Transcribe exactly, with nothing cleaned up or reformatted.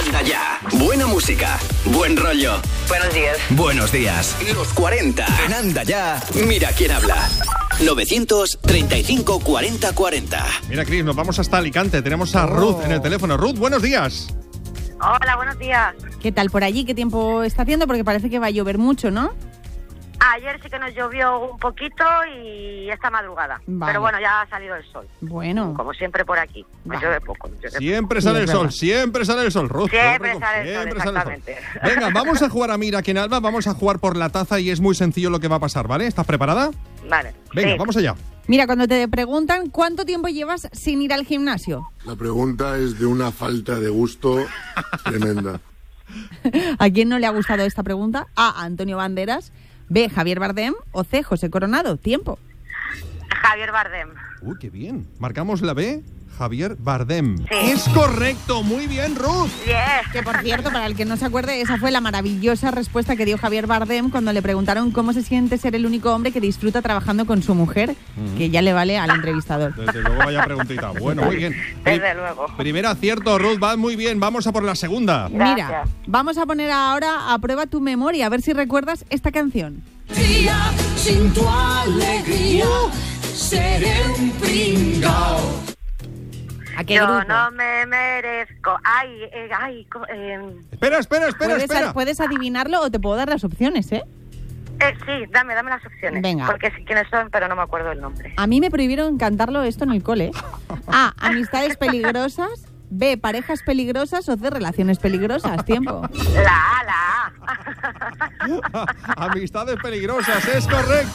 Anda ya. Buena música, buen rollo. Buenos días. Buenos días. Los cuarenta. En Anda ya. Mira quién habla. novecientos treinta y cinco cuarenta cuarenta. Mira, Cris, nos vamos hasta Alicante. Tenemos a Ruth en el teléfono. Ruth, buenos días. Hola, buenos días. ¿Qué tal por allí? ¿Qué tiempo está haciendo? Porque parece que va a llover mucho, ¿no? Ayer sí que nos llovió un poquito y esta madrugada. Vale. Pero bueno, ya ha salido el sol. Bueno. Como siempre por aquí. Nos Vale. llueve poco. Nos llueve Siempre Sí, sale es el sol, verdad. siempre sale el sol, Ruth. Siempre no te sale el sol, preocupes, siempre sale el sol. exactamente. Venga, vamos a jugar a Mira quién habla, vamos a jugar por la taza y es muy sencillo lo que va a pasar, ¿vale? ¿Estás preparada? poco. Vale. Venga, sí. vamos allá. Mira, cuando te preguntan cuánto tiempo llevas sin ir al gimnasio, La pregunta es de una falta de gusto tremenda. ¿a quién no le ha gustado esta pregunta? A. Antonio Banderas, B. Javier Bardem o C. José Coronado. Tiempo. Javier Bardem. Uy, qué bien. Marcamos la B, Javier Bardem. Sí. Es correcto, muy bien, Ruth. Yes. Que por cierto, para el que no se acuerde, esa fue la maravillosa respuesta que dio Javier Bardem cuando le preguntaron cómo se siente ser el único hombre que disfruta trabajando con su mujer, que ya le vale al entrevistador. Desde luego, vaya preguntita. Bueno, muy bien. Desde Pri- luego. Primer acierto, Ruth, va muy bien. Vamos a por la segunda. Mira, Gracias. vamos a poner ahora a prueba tu memoria, a ver si recuerdas esta canción. Día sin tu alegría, seré un pringao. ¿A qué Yo grupo? no me merezco. Ay, eh, ay. co- Eh, Espera, espera, espera, ¿Puedes, espera. puedes adivinarlo o te puedo dar las opciones, ¿eh? eh, sí, dame, dame las opciones. Venga. Porque sé quiénes son, pero no me acuerdo el nombre. A mí me prohibieron cantarlo esto en el cole. A. Amistades peligrosas. B. Parejas peligrosas. O C. Relaciones peligrosas. Tiempo. La A, la A. Amistades peligrosas, es correcto.